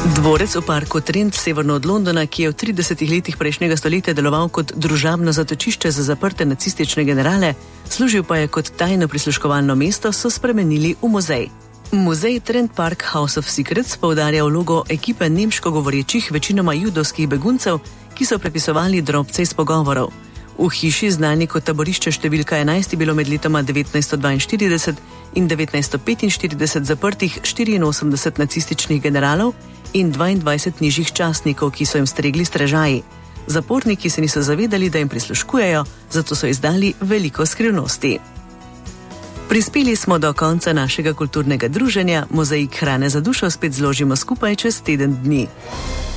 Dvorec v parku Trent severno od Londona, ki je v 30 letih prejšnjega stoletja deloval kot družabno zatočišče za zaprte nacistične generale, služil pa je kot tajno prisluškovalno mesto, so spremenili v muzej. Muzej Trent Park House of Secrets poudarja vlogo ekipe nemško govorečih, večinoma judovskih beguncev, ki so prepisovali drobce iz pogovorov. V hiši, znani kot taborišče številka 11, je bilo med letoma 1942 in 1945 zaprtih 84 nacističnih generalov in 22 nižjih častnikov, ki so jim stregli stražaji. Zaporniki se niso zavedali, da jim prisluškujejo, zato so izdali veliko skrivnosti. Prispeli smo do konca našega kulturnega druženja. Mozaik hrane za dušo spet zložimo skupaj čez teden dni.